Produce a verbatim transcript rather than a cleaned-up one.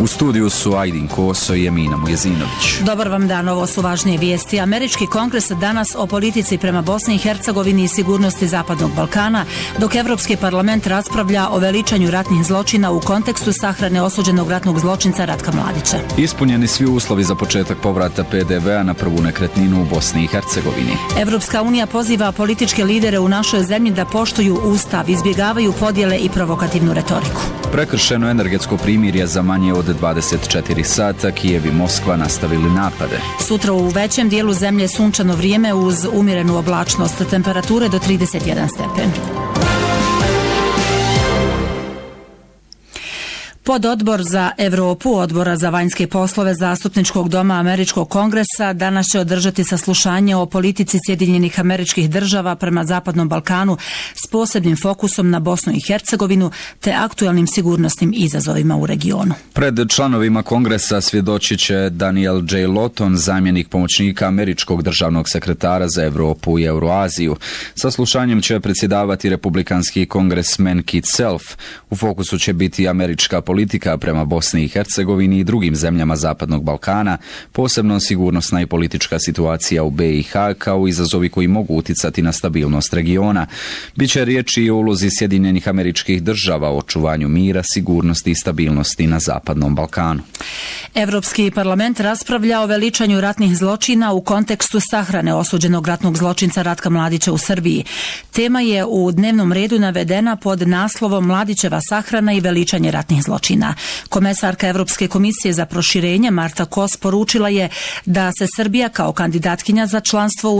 U studiju su Ajdin Koso i Emina Mujezinović. Dobar vam dan, ovo su važnije vijesti. Američki kongres danas o politici prema Bosni i Hercegovini i sigurnosti Zapadnog Balkana, dok Evropski parlament raspravlja o veličanju ratnih zločina u kontekstu sahrane osuđenog ratnog zločinca Ratka Mladića. Ispunjeni svi uslovi za početak povrata P D V-a na prvu nekretninu u Bosni i Hercegovini. Evropska unija poziva političke lidere u našoj zemlji da poštuju ustav, izbjegavaju podjele i provokativnu retoriku. Prekršeno energetsko primirje za manje od dvadeset četiri sata, Kijev i Moskva nastavili napade. Sutra u većem dijelu zemlje sunčano vrijeme uz umjerenu oblačnost, temperature do trideset jedan stepen. Pododbor za Evropu Odbora za vanjske poslove Zastupničkog doma Američkog kongresa danas će održati saslušanje o politici Sjedinjenih Američkih Država prema Zapadnom Balkanu s posebnim fokusom na Bosnu i Hercegovinu te aktualnim sigurnosnim izazovima u regionu. Pred članovima kongresa svjedočit će Daniel J. Lawton, zamjenik pomoćnika američkog državnog sekretara za Evropu i Euroaziju. Saslušanjem će predsjedavati republikanski kongresmen Keith Self. U fokusu će biti američka politika politika prema Bosni i Hercegovini i drugim zemljama Zapadnog Balkana, posebno sigurnosna i politička situacija u B i H kao izazovi koji mogu uticati na stabilnost regiona. Biće riječi i o ulozi Sjedinjenih Američkih Država o očuvanju mira, sigurnosti i stabilnosti na Zapadnom Balkanu. Evropski parlament raspravlja o veličanju ratnih zločina u kontekstu sahrane osuđenog ratnog zločinca Ratka Mladića u Srbiji. Tema je u dnevnom redu navedena pod naslovom Mladićeva sahrana i veličanje ratnih zločina. Komesarka Evropske komisije za proširenje Marta Kos poručila je da se Srbija kao kandidatkinja za članstvo u